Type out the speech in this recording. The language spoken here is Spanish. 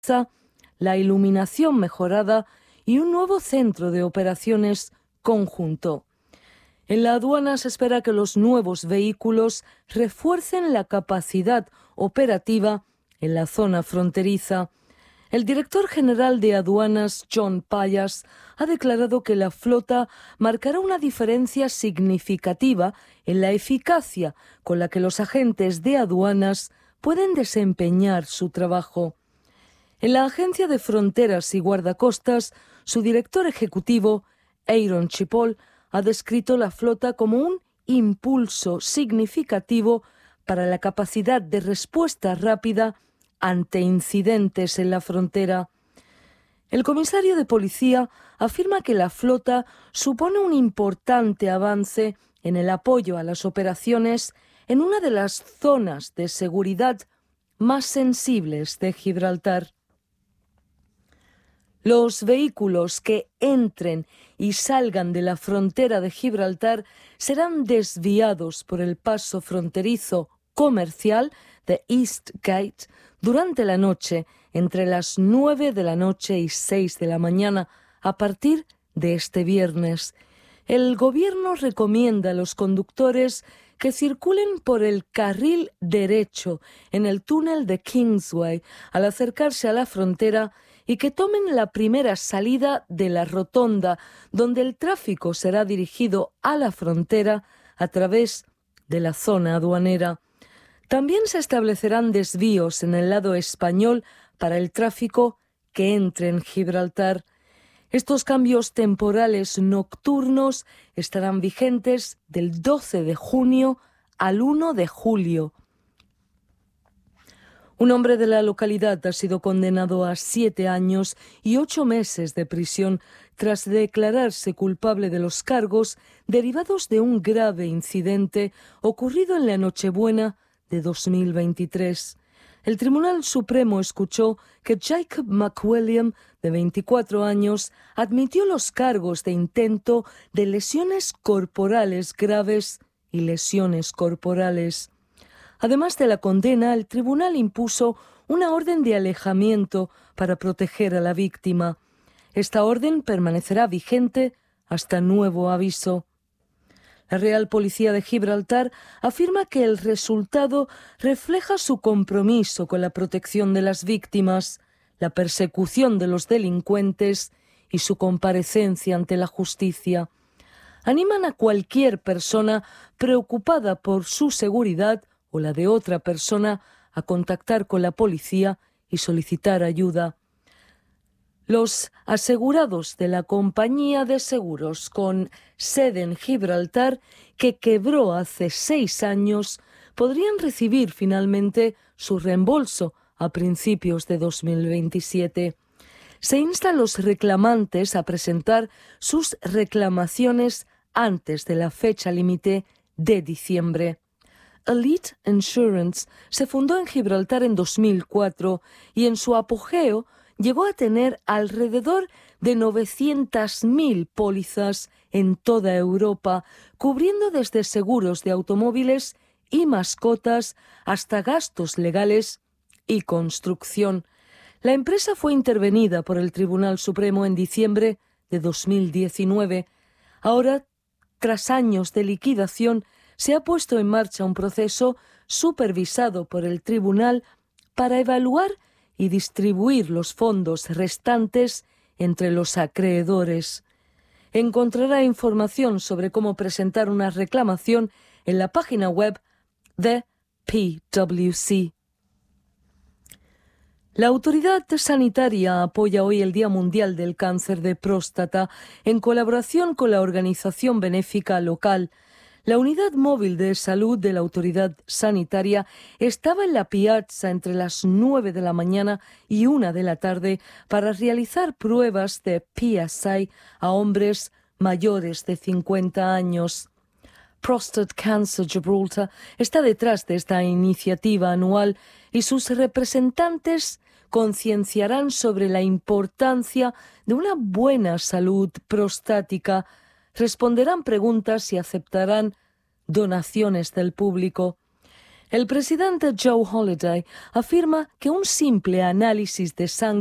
la iluminación mejorada y un nuevo centro de operaciones conjunto. En la aduana se espera que los nuevos vehículos refuercen la capacidad operativa en la zona fronteriza. El director general de aduanas, John Payas, ha declarado que la flota marcará una diferencia significativa en la eficacia con la que los agentes de aduanas pueden desempeñar su trabajo. En la Agencia de Fronteras y Guardacostas, su director ejecutivo, Aaron Cipoll, ha descrito la flota como un impulso significativo para la capacidad de respuesta rápida ante incidentes en la frontera. El comisario de policía afirma que la flota supone un importante avance en el apoyo a las operaciones en una de las zonas de seguridad más sensibles de Gibraltar. Los vehículos que entren y salgan de la frontera de Gibraltar serán desviados por el paso fronterizo comercial de East Gate durante la noche, entre las 9 de la noche y 6 de la mañana, a partir de este viernes. El gobierno recomienda a los conductores que circulen por el carril derecho en el túnel de Kingsway al acercarse a la frontera y que tomen la primera salida de la rotonda, donde el tráfico será dirigido a la frontera a través de la zona aduanera. También se establecerán desvíos en el lado español para el tráfico que entre en Gibraltar. Estos cambios temporales nocturnos estarán vigentes del 12 de junio al 1 de julio. Un hombre de la localidad ha sido condenado a 7 años y 8 meses de prisión tras declararse culpable de los cargos derivados de un grave incidente ocurrido en la Nochebuena de 2023. El Tribunal Supremo escuchó que Jacob McWilliam, de 24 años, admitió los cargos de intento de lesiones corporales graves y lesiones corporales. Además de la condena, el tribunal impuso una orden de alejamiento para proteger a la víctima. Esta orden permanecerá vigente hasta nuevo aviso. La Real Policía de Gibraltar afirma que el resultado refleja su compromiso con la protección de las víctimas, la persecución de los delincuentes y su comparecencia ante la justicia. Animan a cualquier persona preocupada por su seguridad o la de otra persona a contactar con la policía y solicitar ayuda. Los asegurados de la compañía de seguros con sede en Gibraltar, que quebró hace 6 años, podrían recibir finalmente su reembolso a principios de 2027. Se insta a los reclamantes a presentar sus reclamaciones antes de la fecha límite de diciembre. Elite Insurance se fundó en Gibraltar en 2004 y en su apogeo llegó a tener alrededor de 900.000 pólizas en toda Europa, cubriendo desde seguros de automóviles y mascotas hasta gastos legales y construcción. La empresa fue intervenida por el Tribunal Supremo en diciembre de 2019. Ahora, tras años de liquidación, se ha puesto en marcha un proceso supervisado por el tribunal para evaluar y distribuir los fondos restantes entre los acreedores. Encontrará información sobre cómo presentar una reclamación en la página web de PwC. La autoridad sanitaria apoya hoy el Día Mundial del Cáncer de Próstata en colaboración con la organización benéfica local. La unidad móvil de salud de la autoridad sanitaria estaba en la piazza entre las 9 de la mañana y 1 de la tarde para realizar pruebas de PSA a hombres mayores de 50 años. Prostate Cancer Gibraltar está detrás de esta iniciativa anual y sus representantes concienciarán sobre la importancia de una buena salud prostática, responderán preguntas y aceptarán donaciones del público. El presidente Joe Holiday afirma que un simple análisis de sangre